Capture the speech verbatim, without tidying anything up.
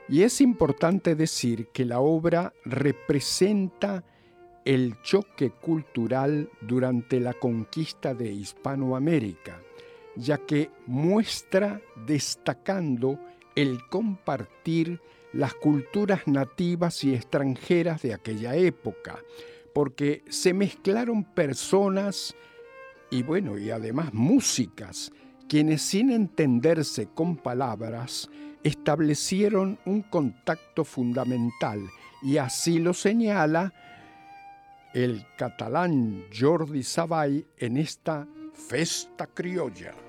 Y es importante decir que la obra representa el choque cultural durante la conquista de Hispanoamérica, ya que muestra destacando el compartir las culturas nativas y extranjeras de aquella época, porque se mezclaron personas y bueno, y además músicas, quienes sin entenderse con palabras, establecieron un contacto fundamental, y así lo señala el catalán Jordi Savall en esta Festa Criolla.